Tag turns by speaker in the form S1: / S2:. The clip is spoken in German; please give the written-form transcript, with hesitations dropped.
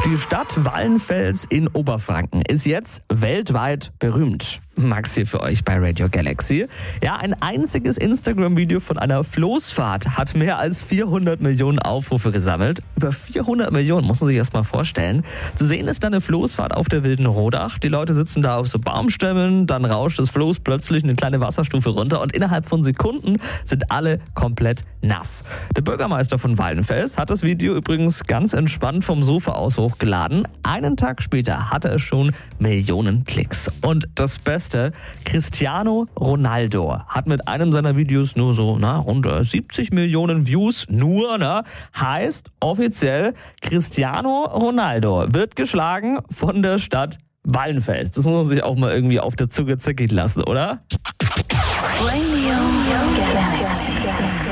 S1: Die Stadt Wallenfels in Oberfranken ist jetzt weltweit berühmt. Max hier für euch bei Radio Galaxy. Ja, ein einziges Instagram-Video von einer Floßfahrt hat mehr als 400 Millionen Aufrufe gesammelt. Über 400 Millionen, muss man sich erst mal vorstellen. Zu sehen ist dann eine Floßfahrt auf der Wilden Rodach. Die Leute sitzen da auf so Baumstämmen, dann rauscht das Floß plötzlich eine kleine Wasserstufe runter und innerhalb von Sekunden sind alle komplett nass. Der Bürgermeister von Wallenfels hat das Video übrigens ganz entspannt vom Sofa aus hochgeladen. Einen Tag später hatte es schon Millionen Klicks. Und das Beste, Cristiano Ronaldo hat mit einem seiner Videos nur so rund 70 Millionen Views. Heißt offiziell, Cristiano Ronaldo wird geschlagen von der Stadt Wallenfels. Das muss man sich auch mal irgendwie auf der Zunge zergehen lassen, oder?
S2: Radio Galaxy.